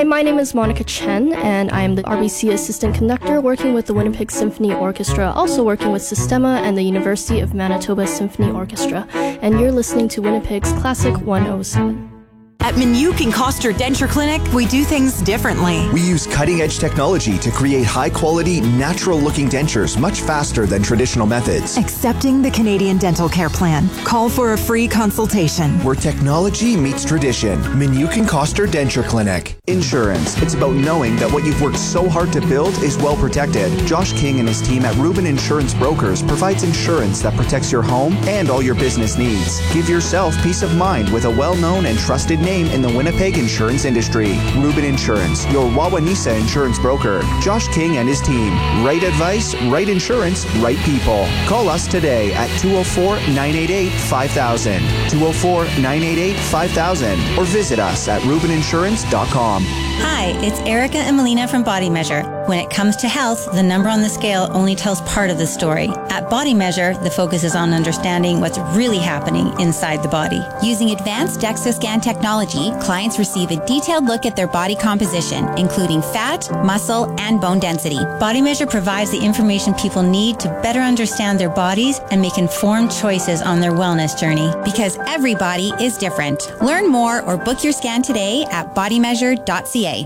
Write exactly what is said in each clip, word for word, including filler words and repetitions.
Hi, my name is Monica Chen, and I am the R B C Assistant Conductor working with the Winnipeg Symphony Orchestra, also working with Sistema and the University of Manitoba Symphony Orchestra. And you're listening to Winnipeg's Classic one oh seven. At Minuk and Koster Denture Clinic, we do things differently. We use cutting-edge technology to create high-quality, natural-looking dentures much faster than traditional methods. Accepting the Canadian Dental Care Plan. Call for a free consultation. Where technology meets tradition. Minuk and Koster Denture Clinic. Insurance. It's about knowing that what you've worked so hard to build is well protected. Josh King and his team at Rubin Insurance Brokers provides insurance that protects your home and all your business needs. Give yourself peace of mind with a well-known and trusted name in the Winnipeg insurance industry. Rubin Insurance, your Wawanisa insurance broker. Josh King and his team. Right advice, right insurance, right people. Call us today at two oh four, nine eight eight, five thousand, two oh four, nine eight eight, five thousand, or visit us at rubin insurance dot com. Hi, it's Erica and Melina from Body Measure. When it comes to health, the number on the scale only tells part of the story. At Body Measure, the focus is on understanding what's really happening inside the body. Using advanced DEXA scan technology, clients receive a detailed look at their body composition, including fat, muscle, and bone density. Body Measure provides the information people need to better understand their bodies and make informed choices on their wellness journey. Because every body is different. Learn more or book your scan today at body measure dot c a.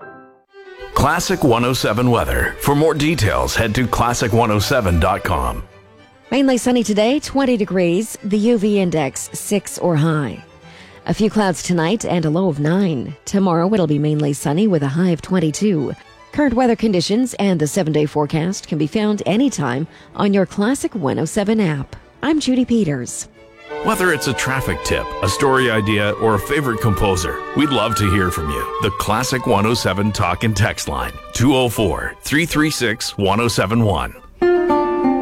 Classic one oh seven weather. For more details, head to classic one oh seven dot com. Mainly sunny today, twenty degrees, the U V index six or high. A few clouds tonight and a low of nine. Tomorrow it'll be mainly sunny with a high of twenty-two. Current weather conditions and the seven-day forecast can be found anytime on your Classic one oh seven app. I'm Judy Peters. Whether it's a traffic tip, a story idea, or a favorite composer, we'd love to hear from you. The Classic one oh seven Talk and Text line, two oh four, three three six, one oh seven one.